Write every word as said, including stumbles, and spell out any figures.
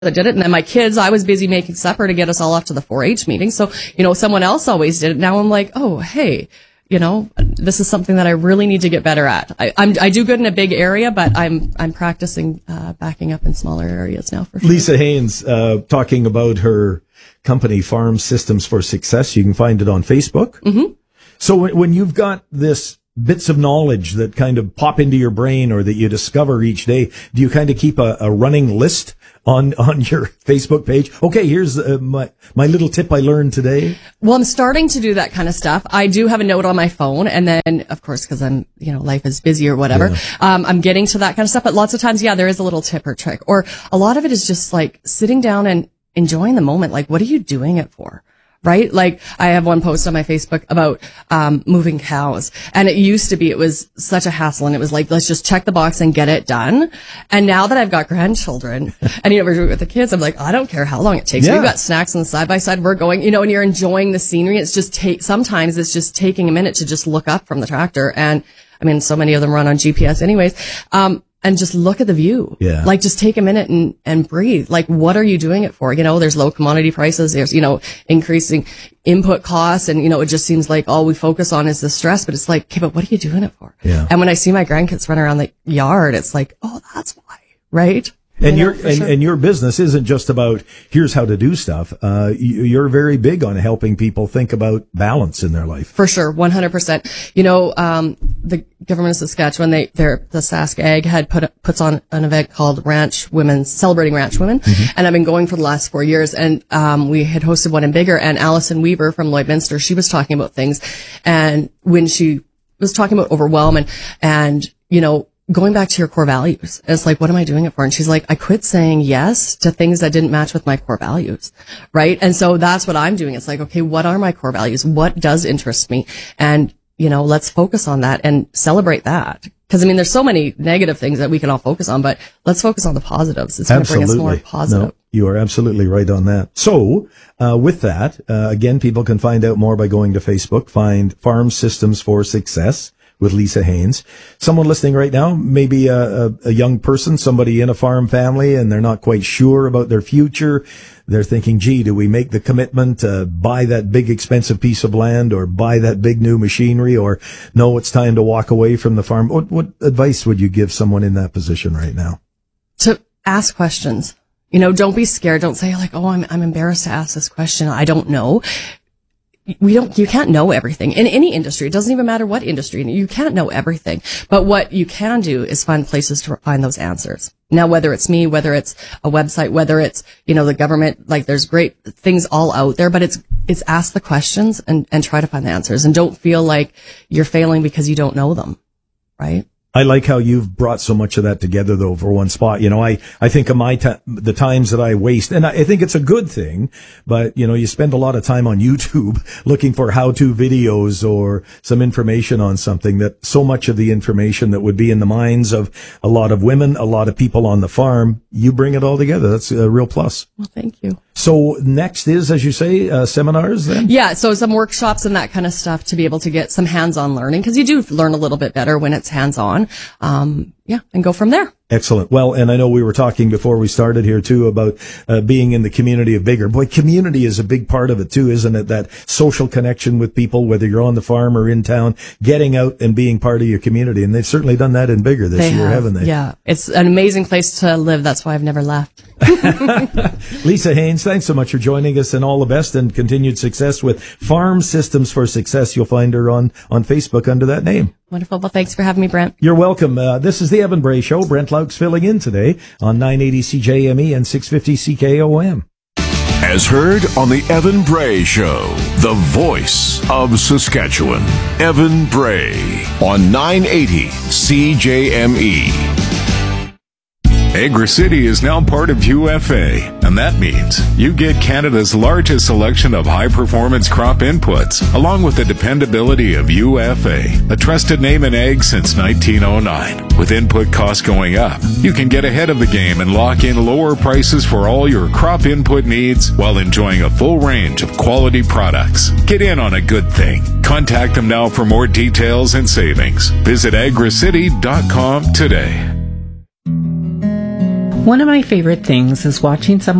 that did it. And then my kids, I was busy making supper to get us all off to the four H meeting. So, you know, someone else always did it. Now I'm like, oh, hey, you know, this is something that I really need to get better at. I, I'm, I do good in a big area, but I'm, I'm practicing, uh, backing up in smaller areas now for sure. Lisa Haynes, uh, talking about her company, Farm Systems for Success. You can find it on Facebook. Mm-hmm. So when, when you've got this bits of knowledge that kind of pop into your brain or that you discover each day, do you kind of keep a, a running list on, on your Facebook page? Okay, here's uh, my, my little tip I learned today. Well, I'm starting to do that kind of stuff. I do have a note on my phone, and then, of course, because I'm, you know, life is busy or whatever, Yeah. um, I'm getting to that kind of stuff. But lots of times, yeah, there is a little tip or trick. Or a lot of it is just like sitting down and enjoying the moment. Like, what are you doing it for? Right? Like, I have one post on my Facebook about, um, moving cows. And it used to be, it was such a hassle. And it was like, let's just check the box and get it done. And now that I've got grandchildren and, you know, we're doing it with the kids, I'm like, I don't care how long it takes. Yeah. We've got snacks on the side by side. We're going, you know, and you're enjoying the scenery. It's just take, sometimes it's just taking a minute to just look up from the tractor. And I mean, so many of them run on G P S anyways. Um, and just look at the view. Yeah. Like, just take a minute and, and breathe. Like, what are you doing it for? You know, there's low commodity prices. There's, you know, increasing input costs. And, you know, it just seems like all we focus on is the stress, but it's like, okay, but what are you doing it for? Yeah. And when I see my grandkids run around the yard, it's like, oh, that's why. Right? And You know, your for and, sure. and your business isn't just about here's how to do stuff. Uh, you, you're very big on helping people think about balance in their life. For sure, one hundred percent. You know, um, the government of Saskatchewan, they, they're, the Sask Ag had put, puts on an event called Ranch Women's, Celebrating Ranch Women. Mm-hmm. And I've been going for the last four years. And, um, we had hosted one in Bigger, and Alison Weaver from Lloydminster, she was talking about things. And when she was talking about overwhelm and, and, you know, going back to your core values, it's like, what am I doing it for? And she's like, I quit saying yes to things that didn't match with my core values. Right. And so that's what I'm doing. It's like, okay, what are my core values? What does interest me? And, you know, let's focus on that and celebrate that. Cause I mean, there's so many negative things that we can all focus on, but let's focus on the positives. It's going to bring us more positive. No, you are absolutely right on that. So, uh, with that, uh, again, people can find out more by going to Facebook, find Farm Systems for Success with Lisa Haynes. Someone listening right now, maybe a, a, a young person, somebody in a farm family, and they're not quite sure about their future. They're thinking, gee, do we make the commitment to buy that big expensive piece of land or buy that big new machinery, or no, it's time to walk away from the farm? What, what advice would you give someone in that position right now? To ask questions. You know, don't be scared. Don't say like, oh, I'm, I'm embarrassed to ask this question. I don't know. We don't, you can't know everything in any industry. It doesn't even matter what industry. You can't know everything. But what you can do is find places to find those answers. Now, whether it's me, whether it's a website, whether it's, you know, the government, like there's great things all out there, but it's, it's ask the questions and, and try to find the answers, and don't feel like you're failing because you don't know them. Right? I like how you've brought so much of that together, though, for one spot. You know, I, I think of my time, the times that I waste, and I, I think it's a good thing, but, you know, you spend a lot of time on YouTube looking for how-to videos or some information on something, that so much of the information that would be in the minds of a lot of women, a lot of people on the farm, you bring it all together. That's a real plus. Well, thank you. So next is, as you say, uh, seminars then? Yeah, so some workshops and that kind of stuff to be able to get some hands-on learning, because you do learn a little bit better when it's hands-on. Um, yeah, and go from there. Excellent. Well, and I know we were talking before we started here too about uh, being in the community of Bigger. Boy, community is a big part of it too, isn't it? That social connection with people, whether you're on the farm or in town, getting out and being part of your community. And they've certainly done that in Bigger this they year, have, haven't they? Yeah, it's an amazing place to live. That's why I've never left. Lisa Haynes, thanks so much for joining us, and all the best and continued success with Farm Systems for Success. You'll find her on, on Facebook under that name. Wonderful. Well, thanks for having me, Brent. You're welcome. Uh, this is the Evan Bray Show. Brent Laux filling in today on nine eighty C J M E and six fifty C K O M. As heard on the Evan Bray Show, the voice of Saskatchewan. Evan Bray on nine eighty C J M E. Agri-City is now part of U F A, and that means you get Canada's largest selection of high-performance crop inputs, along with the dependability of U F A, a trusted name in ag since nineteen oh nine. With input costs going up, you can get ahead of the game and lock in lower prices for all your crop input needs while enjoying a full range of quality products. Get in on a good thing. Contact them now for more details and savings. Visit agri city dot com today. One of my favorite things is watching someone